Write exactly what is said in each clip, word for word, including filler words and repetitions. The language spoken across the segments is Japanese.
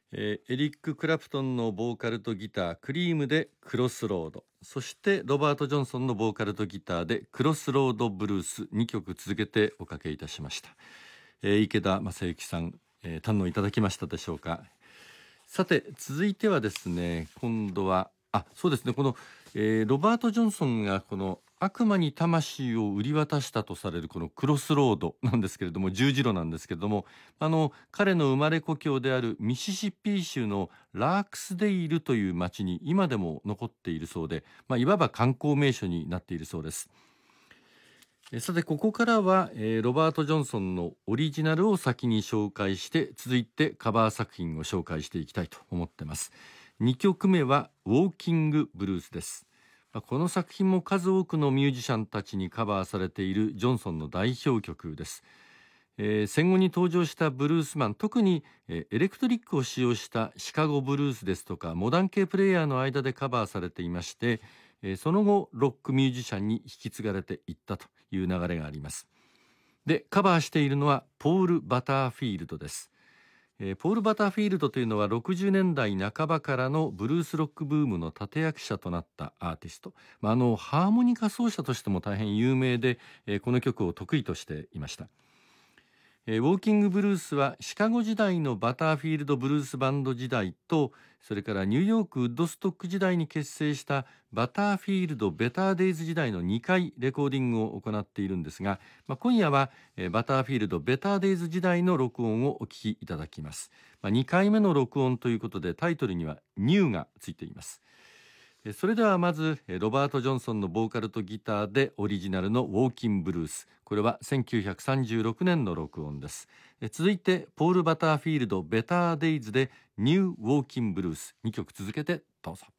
えーエリック・クラプトンのボーカルとギタークリームでクロスロード、そしてロバート・ジョンソンのボーカルとギターでクロスロードブルース、にきょく続けておかけいたしました。えー池田正幸さん、えー堪能いただきましたでしょうか。さて続いてはですね、今度はあそうですねこの、えーロバート・ジョンソンがこの悪魔に魂を売り渡したとされるこのクロスロードなんですけれども、十字路なんですけれども、あの彼の生まれ故郷であるミシシッピ州のラークスデイルという町に今でも残っているそうで、まあ、いわば観光名所になっているそうです。えさてここからは、えーロバート・ジョンソンのオリジナルを先に紹介して、続いてカバー作品を紹介していきたいと思っています。にきょくめはウォーキング・ブルースです。まあこの作品も数多くのミュージシャンたちにカバーされているジョンソンの代表曲です。えー戦後に登場したブルースマン、特に、えーエレクトリックを使用したシカゴブルースですとかモダン系プレイヤーの間でカバーされていまして、えーその後ロックミュージシャンに引き継がれていったという流れがあります。でカバーしているのはポール・バターフィールドです。えーポール・バターフィールドというのはろくじゅうねんだいなかばからのブルースロックブームの立役者となったアーティスト、まあ、あのハーモニカ奏者としても大変有名で、えーこの曲を得意としていました。えーウォーキングブルースはシカゴ時代のバターフィールドブルースバンド時代と、それからニューヨークウッドストック時代に結成したバターフィールドベターデイズ時代のにかいレコーディングを行っているんですが、まあ、今夜は、えーバターフィールドベターデイズ時代の録音をお聞きいただきます。まあ、にかいめの録音ということでタイトルにはニューがついています。えそれではまずえロバート・ジョンソンのボーカルとギターでオリジナルのウォーキンブルース、これはせんきゅうひゃくさんじゅうろくねんの録音です。え続いてポール・バターフィールドベターデイズでニュー・ウォーキンブルース、にきょく続けてどうぞ。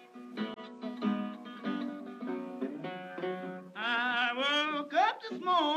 I woke up this morning